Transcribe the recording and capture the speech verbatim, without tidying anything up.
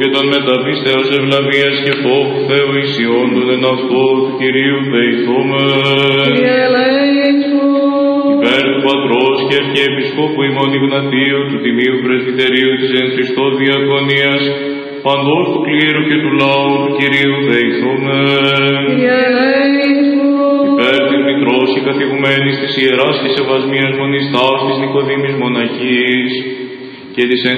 και των μεταπίστεως ευλαβίας και φόβου Θεού εισιόντων εν αυτό του Κυρίου δεηθόμεν. Κύριε ελέησον. Υπέρ του Πατρός και Αρχιεπισκόπου ημών Ιγνατίου, του Τιμίου Πρεσβυτερίου της εν Χριστώ Διακονίας, παντός του κλήρου και του λαού του Κυρίου δεηθόμεν. Κύριε ελέησον. Υπέρ της Μητρός και καθηγουμένης της Ιεράς και Σεβασμίας Μονής Ταύτης Νικοδήμης Μοναχής και της εν